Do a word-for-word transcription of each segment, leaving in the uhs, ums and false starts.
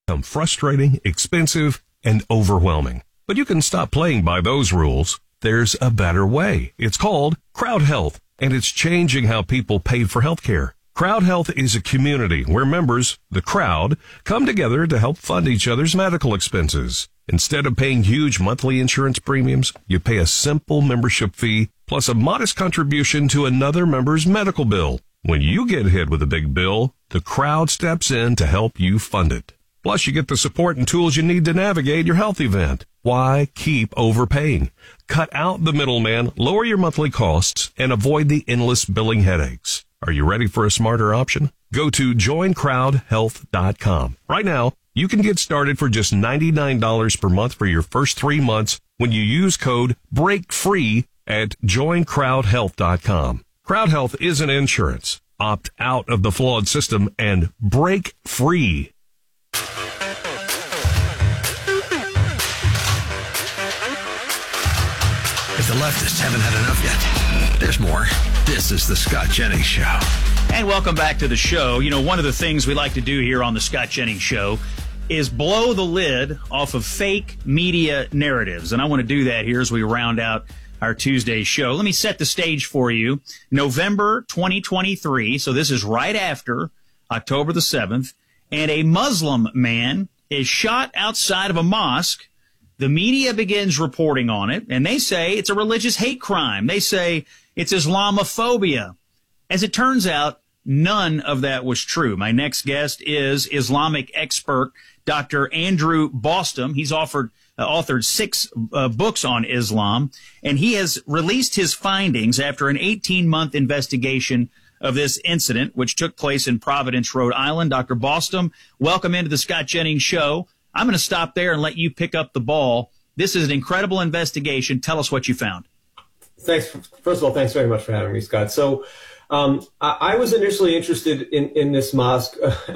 become frustrating, expensive, and overwhelming. But you can stop playing by those rules. There's a better way. It's called Crowd Health, and it's changing how people pay for health care. Crowd Health is a community where members, the crowd, come together to help fund each other's medical expenses. Instead of paying huge monthly insurance premiums, you pay a simple membership fee plus a modest contribution to another member's medical bill. When you get hit with a big bill, the crowd steps in to help you fund it. Plus, you get the support and tools you need to navigate your health event. Why keep overpaying? Cut out the middleman, lower your monthly costs, and avoid the endless billing headaches. Are you ready for a smarter option? Go to join crowd health dot com. Right now, you can get started for just ninety-nine dollars per month for your first three months when you use code BREAKFREE at join crowd health dot com. Crowd Health isn't insurance. Opt out of the flawed system and break free. If the leftists haven't had enough yet, there's more. This is the Scott Jennings Show. And welcome back to the show. You know, one of the things we like to do here on the Scott Jennings Show is blow the lid off of fake media narratives. And I want to do that here as we round out our Tuesday show. Let me set the stage for you. November twenty twenty-three, so this is right after October the seventh, and a Muslim man is shot outside of a mosque. The media begins reporting on it, and they say it's a religious hate crime. They say it's Islamophobia. As it turns out, none of that was true. My next guest is Islamic expert Doctor Andrew Bostom. He's offered, uh, authored six uh, books on Islam, and he has released his findings after an eighteen-month investigation of this incident, which took place in Providence, Rhode Island. Doctor Bostom, welcome into the Scott Jennings Show. I'm going to stop there and let you pick up the ball. This is an incredible investigation. Tell us what you found. Thanks. First of all, thanks very much for having me, Scott. So um, I, I was initially interested in, in this mosque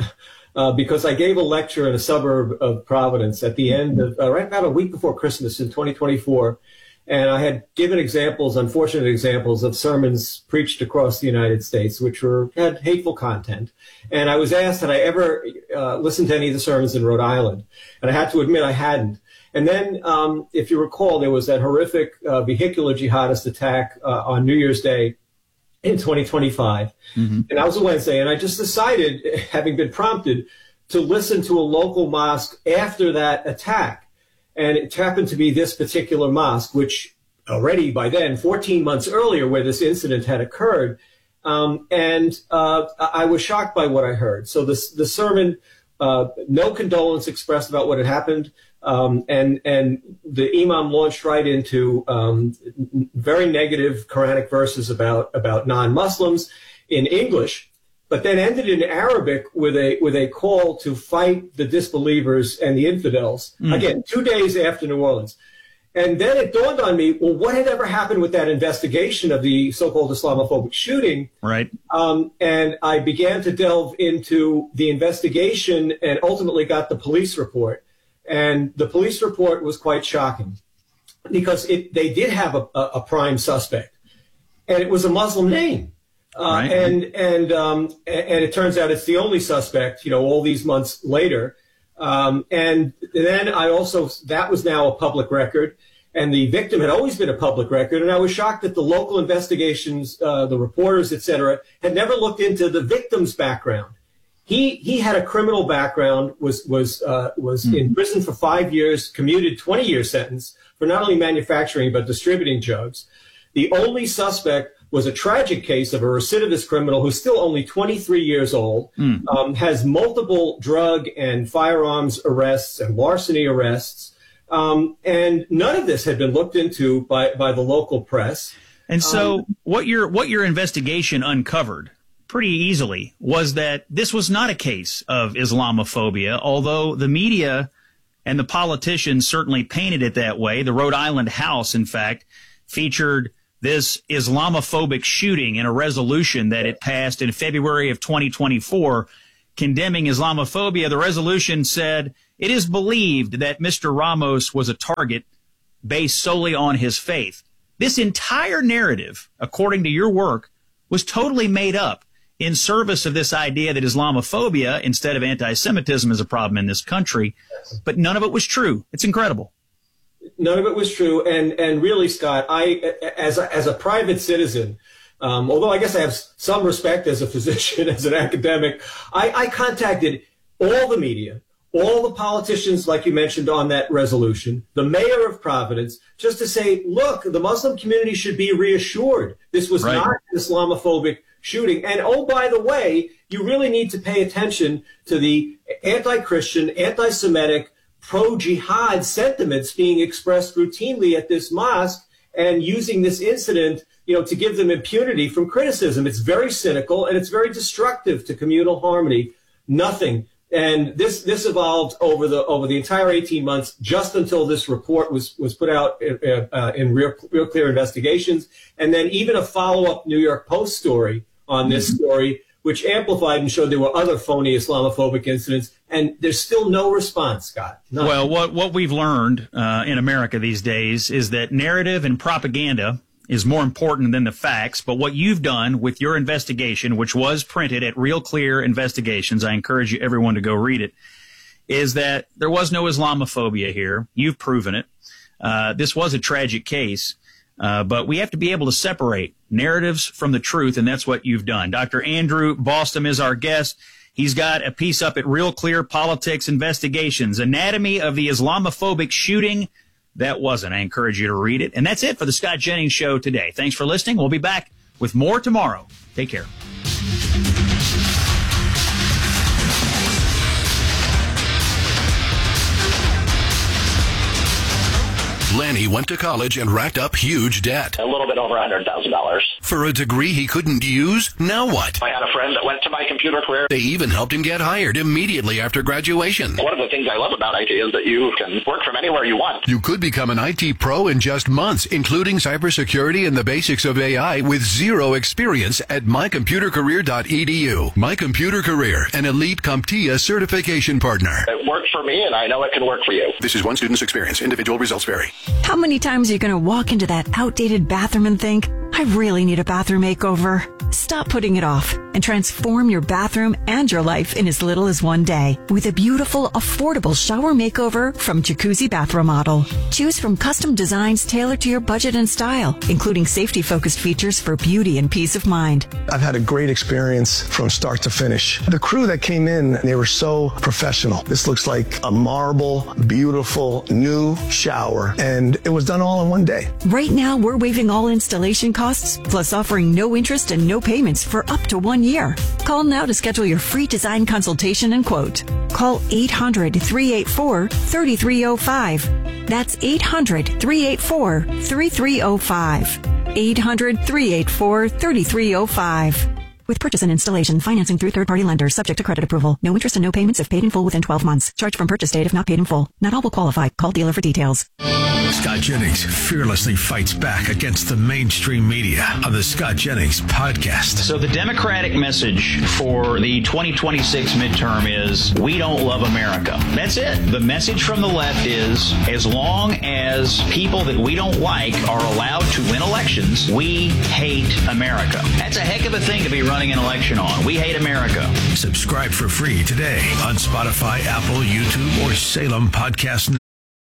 uh, because I gave a lecture in a suburb of Providence at the end of, uh, right about a week before Christmas in twenty twenty-four. And I had given examples, unfortunate examples, of sermons preached across the United States, which were had hateful content. And I was asked, had I ever uh, listened to any of the sermons in Rhode Island? And I had to admit I hadn't. And then, um, if you recall, there was that horrific uh, vehicular jihadist attack uh, on New Year's Day in twenty twenty-five. Mm-hmm. And that was a Wednesday. And I just decided, having been prompted, to listen to a local mosque after that attack. And it happened to be this particular mosque, which already by then, fourteen months earlier, where this incident had occurred. Um, and uh, I was shocked by what I heard. So the, the sermon, uh, no condolence expressed about what had happened. Um, and, and the imam launched right into um, very negative Quranic verses about, about non-Muslims in English, but then ended in Arabic with a with a call to fight the disbelievers and the infidels. Mm. Again, two days after New Orleans. And then it dawned on me, well, what had ever happened with that investigation of the so-called Islamophobic shooting? Right. Um, and I began to delve into the investigation and ultimately got the police report. And the police report was quite shocking because it, they did have a, a, a prime suspect, and it was a Muslim name. Uh, right. And and um, and it turns out it's the only suspect, you know, all these months later. Um, and then I also, that was now a public record, and the victim had always been a public record. And I was shocked that the local investigations, uh, the reporters, et cetera, had never looked into the victim's background. He he had a criminal background, was was uh, was mm. in prison for five years, commuted twenty year sentence for not only manufacturing but distributing drugs. The only suspect was a tragic case of a recidivist criminal who's still only twenty-three years old, mm. um, has multiple drug and firearms arrests and larceny arrests, um, and none of this had been looked into by by the local press. And so, um, what your what your investigation uncovered pretty easily was that this was not a case of Islamophobia, although the media and the politicians certainly painted it that way. The Rhode Island House, in fact, featured this Islamophobic shooting in a resolution that it passed in February of twenty twenty-four condemning Islamophobia. The resolution said it is believed that Mister Ramos was a target based solely on his faith. This entire narrative, according to your work, was totally made up. in service of this idea that Islamophobia instead of anti-Semitism is a problem in this country. But none of it was true. It's incredible. None of it was true. And, and really, Scott, I, as a, as a private citizen, um, although I guess I have some respect as a physician, as an academic, I, I contacted all the media, all the politicians, like you mentioned on that resolution, the mayor of Providence, just to say, look, the Muslim community should be reassured. This was right. not an Islamophobic shooting. And, oh, by the way, you really need to pay attention to the anti-Christian, anti-Semitic, pro-jihad sentiments being expressed routinely at this mosque, and using this incident, you know, to give them impunity from criticism. It's very cynical, and it's very destructive to communal harmony. Nothing. And this this evolved over the over the entire eighteen months, just until this report was was put out in, uh, in Real, Real Clear Investigations, and then even a follow-up New York Post story on this mm-hmm. story, which amplified and showed there were other phony Islamophobic incidents, and there's still no response, Scott. None. Well, what what we've learned uh, in America these days is that narrative and propaganda is more important than the facts. But what you've done with your investigation, which was printed at Real Clear Investigations, I encourage you, everyone to go read it, is that there was no Islamophobia here. You've proven it. Uh, this was a tragic case, uh, but we have to be able to separate narratives from the truth, and that's what you've done. Doctor Andrew Bostom is our guest. He's got a piece up at Real Clear Politics Investigations, Anatomy of the Islamophobic Shooting That Wasn't. I encourage you to read it. And that's it for the Scott Jennings Show today. Thanks for listening. We'll be back with more tomorrow. Take care. Lanny went to college and racked up huge debt. A little bit over one hundred thousand dollars. For a degree he couldn't use? Now what? I had a friend that went to my computer career. They even helped him get hired immediately after graduation. One of the things I love about I T is that you can work from anywhere you want. You could become an I T pro in just months, including cybersecurity and the basics of A I with zero experience at my computer career dot e d u. My Computer Career, an elite CompTIA certification partner. It worked for me, and I know it can work for you. This is one student's experience. Individual results vary. How many times are you going to walk into that outdated bathroom and think, I really need a bathroom makeover? Stop putting it off and transform your bathroom and your life in as little as one day with a beautiful, affordable shower makeover from Jacuzzi Bath Remodel. Choose from custom designs tailored to your budget and style, including safety-focused features for beauty and peace of mind. I've had a great experience from start to finish. The crew that came in, they were so professional. This looks like a marble, beautiful, new shower, and it was done all in one day. Right now, we're waiving all installation costs, plus offering no interest and no payments for up to one year. Call now to schedule your free design consultation and quote. Call eight hundred, three eight four, three three zero five. That's eight hundred, three eight four, three three zero five. eight hundred, three eight four, three three zero five. With purchase and installation, financing through third-party lenders, subject to credit approval. No interest and no payments if paid in full within twelve months. Charge from purchase date if not paid in full. Not all will qualify. Call dealer for details. Scott Jennings fearlessly fights back against the mainstream media on the Scott Jennings podcast. So the Democratic message for the twenty twenty-six midterm is, we don't love America. That's it. The message from the left is, as long as people that we don't like are allowed to win elections, we hate America. That's a heck of a thing to be running an election on. We hate America. Subscribe for free today on Spotify, Apple, YouTube, or Salem Podcast.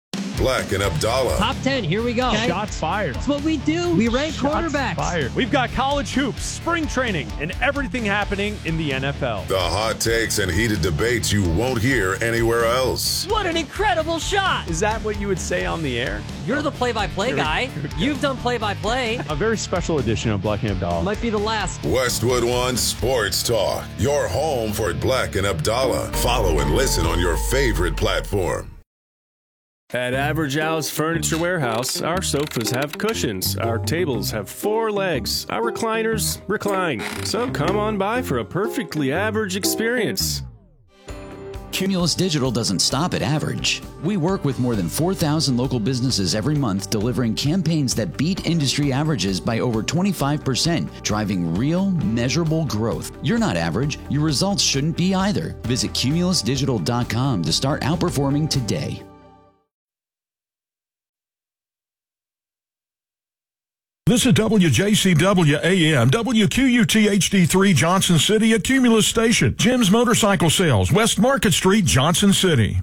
Black and Abdallah. Top ten, here we go. Okay. Shots fired. That's what we do. We rank Shots quarterbacks. Fired. We've got college hoops, spring training, and everything happening in the N F L. The hot takes and heated debates you won't hear anywhere else. What an incredible shot. Is that what you would say on the air? You're the play-by-play guy. You've done play-by-play. A very special edition of Black and Abdallah. Might be the last. Westwood One Sports Talk. Your home for Black and Abdallah. Follow and listen on your favorite platform. At Average Al's Furniture Warehouse, our sofas have cushions, our tables have four legs, our recliners recline. So come on by for a perfectly average experience. Cumulus Digital doesn't stop at average. We work with more than four thousand local businesses every month, delivering campaigns that beat industry averages by over twenty-five percent, driving real, measurable growth. You're not average. Your results shouldn't be either. Visit cumulus digital dot com to start outperforming today. This is W J C W A M, W Q U T H D three, Johnson City, at Cumulus Station. Jim's Motorcycle Sales, West Market Street, Johnson City.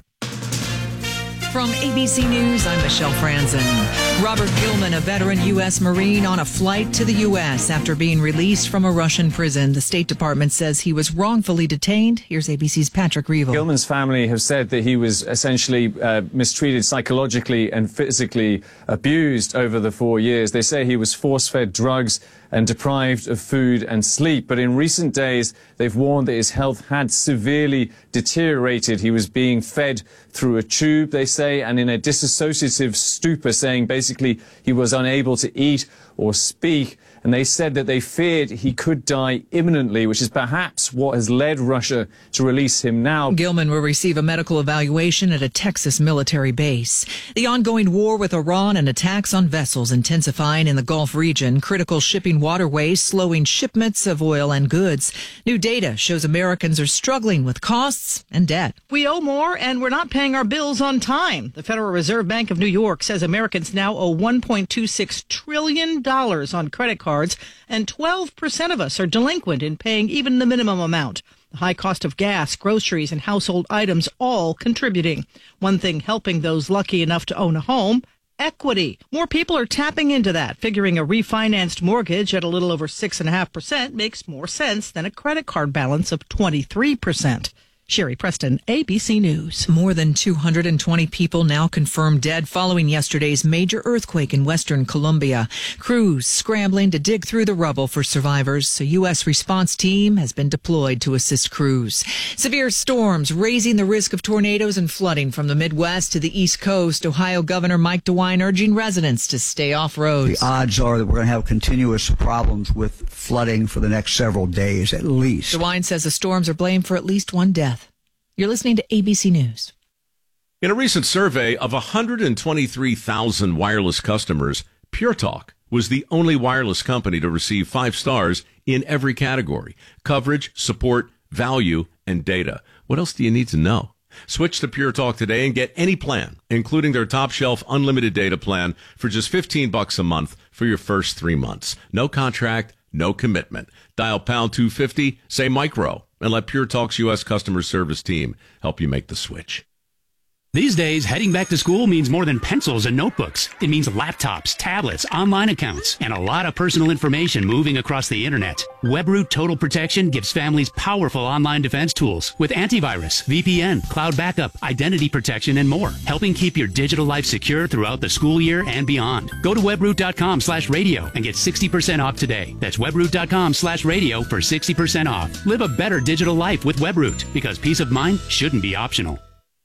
From A B C News, I'm Michelle Franzen. Robert Gilman, a veteran U S Marine, on a flight to the U S after being released from a Russian prison. The State Department says he was wrongfully detained. Here's A B C's Patrick Reevell. Gilman's family have said that he was essentially uh, mistreated psychologically and physically abused over the four years. They say he was force-fed drugs and deprived of food and sleep. But in recent days, they've warned that his health had severely deteriorated. He was being fed through a tube, they say, and in a disassociative stupor, saying basically he was unable to eat or speak. And they said that they feared he could die imminently, which is perhaps what has led Russia to release him now. Gilman will receive a medical evaluation at a Texas military base. The ongoing war with Iran and attacks on vessels intensifying in the Gulf region, critical shipping waterways slowing shipments of oil and goods. New data shows Americans are struggling with costs and debt. We owe more and we're not paying our bills on time. The Federal Reserve Bank of New York says Americans now owe one point two six trillion dollars on credit cards. And twelve percent of us are delinquent in paying even the minimum amount. The high cost of gas, groceries, and household items all contributing. One thing helping those lucky enough to own a home: equity. More people are tapping into that, figuring a refinanced mortgage at a little over six point five percent makes more sense than a credit card balance of twenty-three percent. Sherry Preston, A B C News. More than two hundred twenty people now confirmed dead following yesterday's major earthquake in western Colombia. Crews scrambling to dig through the rubble for survivors. A U S response team has been deployed to assist crews. Severe storms raising the risk of tornadoes and flooding from the Midwest to the East Coast. Ohio Governor Mike DeWine urging residents to stay off roads. The odds are that we're going to have continuous problems with flooding for the next several days at least. DeWine says the storms are blamed for at least one death. You're listening to A B C News. In a recent survey of one hundred twenty-three thousand wireless customers, Pure Talk was the only wireless company to receive five stars in every category: coverage, support, value, and data. What else do you need to know? Switch to Pure Talk today and get any plan, including their top shelf unlimited data plan, for just fifteen bucks a month for your first three months. No contract, no commitment. Dial pound two fifty, say micro, and let Pure Talk's U S customer service team help you make the switch. These days, heading back to school means more than pencils and notebooks. It means laptops, tablets, online accounts, and a lot of personal information moving across the internet. WebRoot Total Protection gives families powerful online defense tools with antivirus, V P N, cloud backup, identity protection, and more, helping keep your digital life secure throughout the school year and beyond. Go to webroot.com slash radio and get sixty percent off today. That's webroot.com slash radio for sixty percent off. Live a better digital life with WebRoot, because peace of mind shouldn't be optional.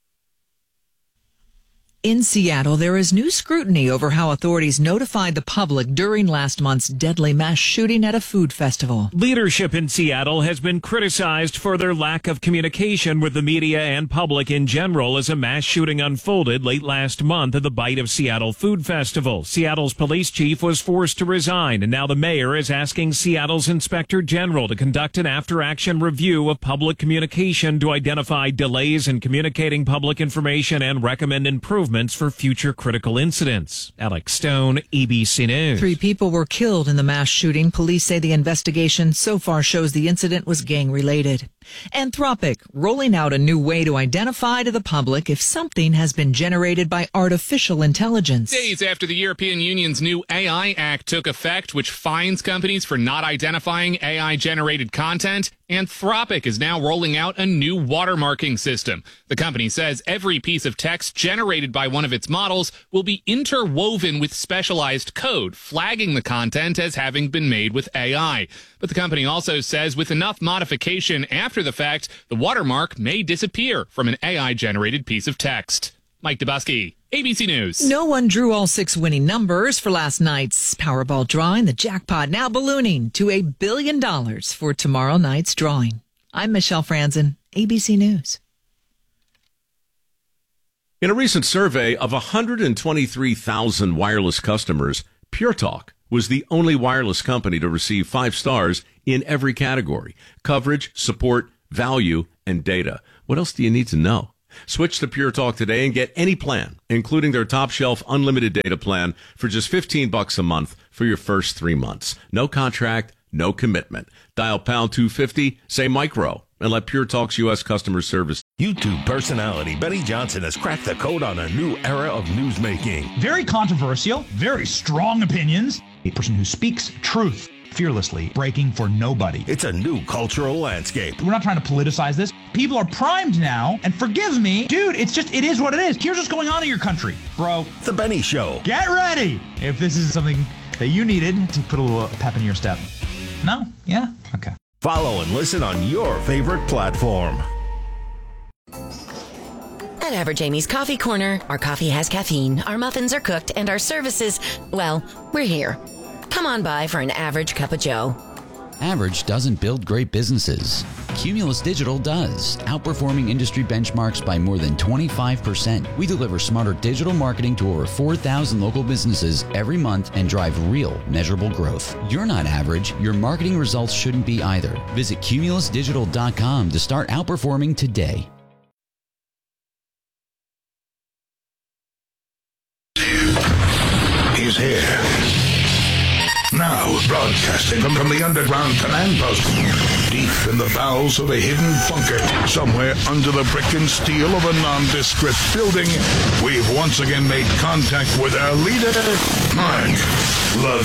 In Seattle, there is new scrutiny over how authorities notified the public during last month's deadly mass shooting at a food festival. Leadership in Seattle has been criticized for their lack of communication with the media and public in general as a mass shooting unfolded late last month at the Bite of Seattle Food Festival. Seattle's police chief was forced to resign, and now the mayor is asking Seattle's inspector general to conduct an after-action review of public communication to identify delays in communicating public information and recommend improvements for future critical incidents. Alex Stone, A B C News. Three people were killed in the mass shooting. Police say the investigation so far shows the incident was gang-related. Anthropic rolling out a new way to identify to the public if something has been generated by artificial intelligence. Days after the European Union's new A I Act took effect, which fines companies for not identifying A I-generated content, Anthropic is now rolling out a new watermarking system. The company says every piece of text generated by one of its models will be interwoven with specialized code, flagging the content as having been made with A I. But the company also says with enough modification after the fact, the watermark may disappear from an A I-generated piece of text. Mike Dubusky, A B C News. No one drew all six winning numbers for last night's Powerball drawing. The jackpot now ballooning to a billion dollars for tomorrow night's drawing. I'm Michelle Franzen, A B C News. In a recent survey of one hundred twenty-three thousand wireless customers, Pure Talk was the only wireless company to receive five stars in every category: coverage, support, value, and data. What else do you need to know? Switch to Pure Talk today and get any plan, including their top shelf unlimited data plan, for just fifteen bucks a month for your first three months. No contract, no commitment. Dial pound two fifty, say micro, and let Pure Talk's U S customer service. YouTube personality Benny Johnson has cracked the code on a new era of newsmaking. Very controversial, very strong opinions. A person who speaks truth fearlessly, breaking for nobody. It's a new cultural landscape. We're not trying to politicize this. People are primed now, and forgive me, dude, it's just, it is what it is. Here's what's going on in your country, bro. The Benny Show. Get ready if this is something that you needed to put a little pep in your step. No? Yeah? Okay. Follow and listen on your favorite platform. At Average Amy's Coffee Corner, our coffee has caffeine, our muffins are cooked, and our services, well, we're here. Come on by for an average cup of joe. Average doesn't build great businesses. Cumulus Digital does, outperforming industry benchmarks by more than twenty-five percent. We deliver smarter digital marketing to over four thousand local businesses every month and drive real, measurable growth. You're not average. Your marketing results shouldn't be either. Visit cumulus digital dot com to start outperforming today. He's here. Now, broadcasting from, from the underground command post, deep in the bowels of a hidden bunker, somewhere under the brick and steel of a nondescript building, we've once again made contact with our leader, Mark Levin.